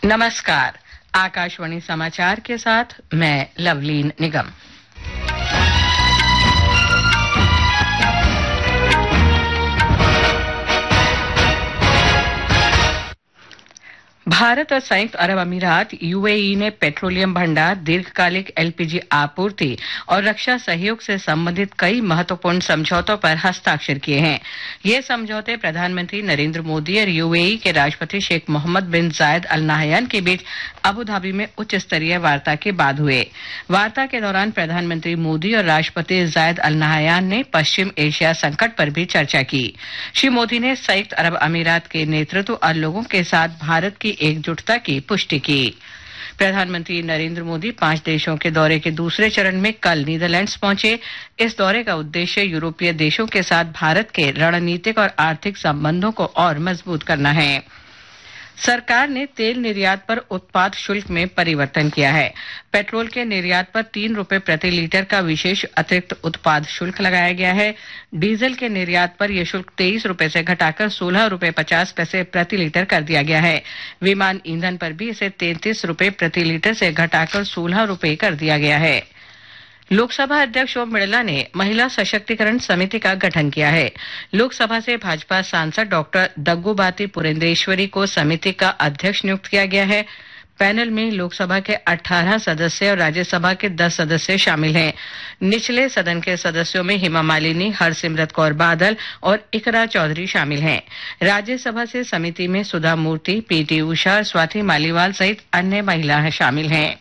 नमस्कार। आकाशवाणी समाचार के साथ मैं लवलीन निगम। भारत और संयुक्त अरब अमीरात यूएई ने पेट्रोलियम भंडार, दीर्घकालिक एलपीजी आपूर्ति और रक्षा सहयोग से संबंधित कई महत्वपूर्ण समझौतों पर हस्ताक्षर किए हैं। ये समझौते प्रधानमंत्री नरेंद्र मोदी और यूएई के राष्ट्रपति शेख मोहम्मद बिन जायद अल नाहयान के बीच अबू धाबी में उच्च स्तरीय वार्ता के बाद हुए। वार्ता के दौरान प्रधानमंत्री मोदी और राष्ट्रपति जायद अल नाहयान ने पश्चिम एशिया संकट पर भी चर्चा की। श्री मोदी ने संयुक्त अरब अमीरात के नेतृत्व और लोगों के साथ भारत की एकजुटता की पुष्टि की। प्रधानमंत्री नरेंद्र मोदी 5 देशों के दौरे के दूसरे चरण में कल नीदरलैंड्स पहुंचे। इस दौरे का उद्देश्य यूरोपीय देशों के साथ भारत के रणनीतिक और आर्थिक संबंधों को और मजबूत करना है। सरकार ने तेल निर्यात पर उत्पाद शुल्क में परिवर्तन किया है। पेट्रोल के निर्यात पर 3 रुपए प्रति लीटर का विशेष अतिरिक्त उत्पाद शुल्क लगाया गया है। डीजल के निर्यात पर यह शुल्क 23 रुपए से घटाकर 16 रुपए 50 पैसे प्रति लीटर कर दिया गया है। विमान ईंधन पर भी इसे 33 रुपए प्रति लीटर से घटाकर 16 रुपए कर दिया गया है। लोकसभा अध्यक्ष ओम बिरला ने महिला सशक्तिकरण समिति का गठन किया है। लोकसभा से भाजपा सांसद डॉक्टर दग्गुबाती पुरेंद्रेश्वरी को समिति का अध्यक्ष नियुक्त किया गया है। पैनल में लोकसभा के 18 सदस्य और राज्यसभा के 10 सदस्य शामिल हैं। निचले सदन के सदस्यों में हेमा मालिनी, हरसिमरत कौर बादल और इकरा चौधरी शामिल हैं। राज्यसभा से समिति में सुधा मूर्ति, पीटी उषा और स्वाति मालीवाल सहित अन्य महिलाएं शामिल हैं।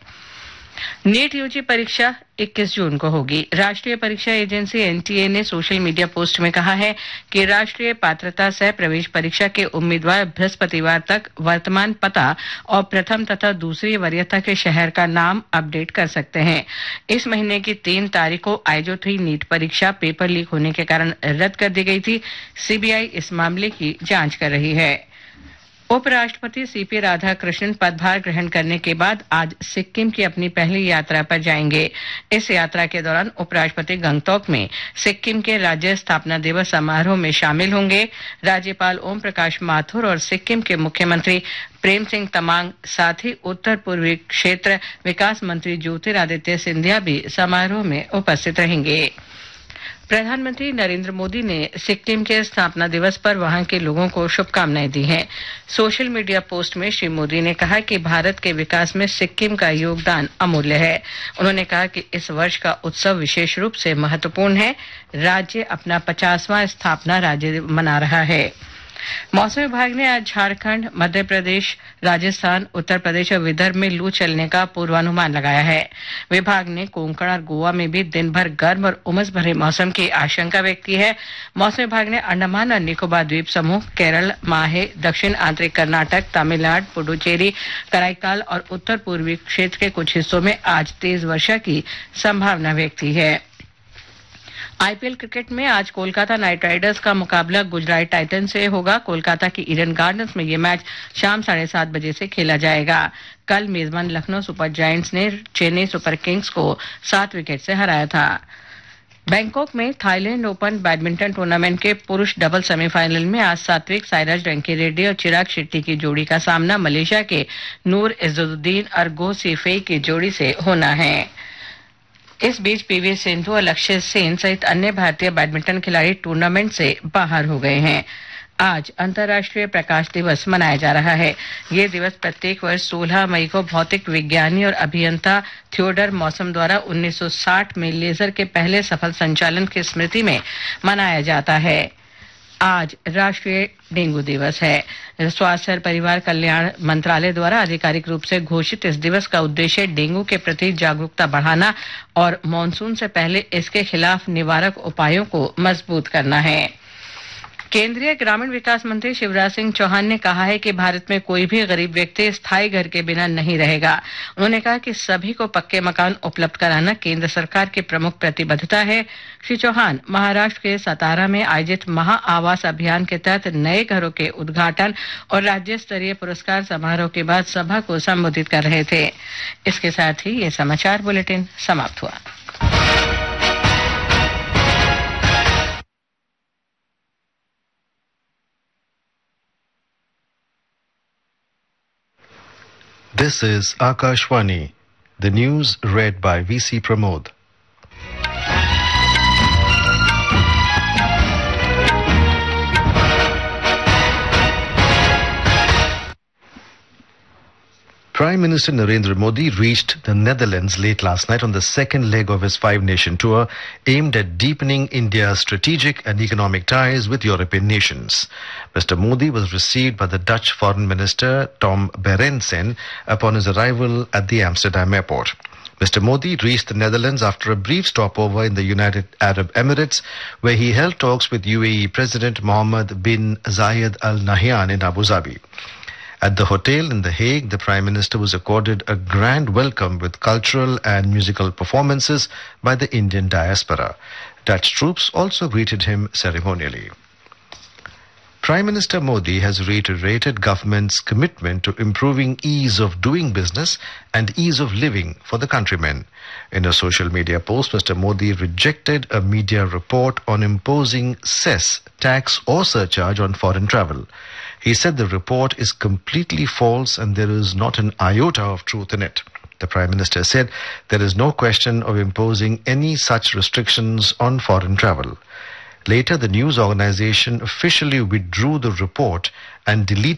नीट यूजी परीक्षा 21 जून को होगी। राष्ट्रीय परीक्षा एजेंसी एनटीए ने सोशल मीडिया पोस्ट में कहा है कि राष्ट्रीय पात्रता सह प्रवेश परीक्षा के उम्मीदवार बृहस्पतिवार तक वर्तमान पता और प्रथम तथा दूसरी वरीयता के शहर का नाम अपडेट कर सकते हैं। इस महीने की 3 तारीख को आयोजित हुई नीट परीक्षा पेपर लीक होने के कारण रद्द कर दी गई थी। सीबीआई इस मामले की जांच कर रही है। उपराष्ट्रपति सीपी राधाकृष्णन पदभार ग्रहण करने के बाद आज सिक्किम की अपनी पहली यात्रा पर जाएंगे। इस यात्रा के दौरान उपराष्ट्रपति गंगटोक में सिक्किम के राज्य स्थापना दिवस समारोह में शामिल होंगे। राज्यपाल ओम प्रकाश माथुर और सिक्किम के मुख्यमंत्री प्रेम सिंह तमांग, साथ ही उत्तर पूर्वी क्षेत्र विकास मंत्री ज्योतिरादित्य सिंधिया भी समारोह में उपस्थित रहेंगे। प्रधानमंत्री नरेंद्र मोदी ने सिक्किम के स्थापना दिवस पर वहां के लोगों को शुभकामनाएं दी हैं। सोशल मीडिया पोस्ट में श्री मोदी ने कहा कि भारत के विकास में सिक्किम का योगदान अमूल्य है। उन्होंने कहा कि इस वर्ष का उत्सव विशेष रूप से महत्वपूर्ण है। राज्य अपना 50वां स्थापना राज्य मना रहा है। मौसम विभाग ने आज झारखंड, मध्य प्रदेश, राजस्थान, उत्तर प्रदेश और विदर्भ में लू चलने का पूर्वानुमान लगाया है। विभाग ने कोंकण और गोवा में भी दिन भर गर्म और उमस भरे मौसम की आशंका व्यक्त की है। मौसम विभाग ने अंडमान और निकोबार द्वीप समूह, केरल, माहे, दक्षिण आंतरिक कर्नाटक, तमिलनाडु, पुडुचेरी, कराईकाल और उत्तर पूर्वी क्षेत्र के कुछ हिस्सों में आज तेज वर्षा की संभावना व्यक्त की है। आईपीएल क्रिकेट में आज कोलकाता नाइट राइडर्स का मुकाबला गुजरात टाइटंस से होगा। कोलकाता की ईडन गार्डन्स में ये मैच शाम 7:30 बजे से खेला जाएगा। कल मेजबान लखनऊ सुपर जायंट्स ने चेन्नई सुपर किंग्स को 7 विकेट से हराया था। बैंकॉक में थाईलैंड ओपन बैडमिंटन टूर्नामेंट के पुरुष डबल सेमीफाइनल में आज सात्विक साईराज रंकीरेड्डी और चिराग शेट्टी की जोड़ी का सामना मलेशिया के नूर इज्जुद्दीन और गो सीफेई की जोड़ी से होना है। इस बीच पीवी सिंधु और लक्ष्य सेन सहित अन्य भारतीय बैडमिंटन खिलाड़ी टूर्नामेंट से बाहर हो गए हैं। आज अंतर्राष्ट्रीय प्रकाश दिवस मनाया जा रहा है। ये दिवस प्रत्येक वर्ष 16 मई को भौतिक विज्ञानी और अभियंता थियोडर मॉसम द्वारा 1960 में लेजर के पहले सफल संचालन की स्मृति में मनाया जाता है। आज राष्ट्रीय डेंगू दिवस है। स्वास्थ्य और परिवार कल्याण मंत्रालय द्वारा आधिकारिक रूप से घोषित इस दिवस का उद्देश्य डेंगू के प्रति जागरूकता बढ़ाना और मॉनसून से पहले इसके खिलाफ निवारक उपायों को मजबूत करना है। केंद्रीय ग्रामीण विकास मंत्री शिवराज सिंह चौहान ने कहा है कि भारत में कोई भी गरीब व्यक्ति स्थायी घर के बिना नहीं रहेगा। उन्होंने कहा कि सभी को पक्के मकान उपलब्ध कराना केंद्र सरकार की प्रमुख प्रतिबद्धता है। श्री चौहान महाराष्ट्र के सतारा में आयोजित महा आवास अभियान के तहत नए घरों के उद्घाटन और राज्य स्तरीय पुरस्कार समारोह के बाद सभा को संबोधित कर रहे थे। इसके साथ ही ये समाचार बुलेटिन समाप्त हुआ। This is Akashvani. The news read by VC Pramod. Prime Minister Narendra Modi reached the Netherlands late last night on the second leg of his five-nation tour aimed at deepening India's strategic and economic ties with European nations. Mr. Modi was received by the Dutch Foreign Minister Tom Berendsen upon his arrival at the Amsterdam airport. Mr. Modi reached the Netherlands after a brief stopover in the United Arab Emirates, where he held talks with UAE President Mohammed bin Zayed Al Nahyan in Abu Dhabi. At the hotel in The Hague, the Prime Minister was accorded a grand welcome with cultural and musical performances by the Indian diaspora. Dutch troops also greeted him ceremonially. Prime Minister Modi has reiterated government's commitment to improving ease of doing business and ease of living for the countrymen. In a social media post, Mr. Modi rejected a media report on imposing cess, tax or surcharge on foreign travel. He said the report is completely false and there is not an iota of truth in it. The Prime Minister said there is no question of imposing any such restrictions on foreign travel. Later, the news organization officially withdrew the report and deleted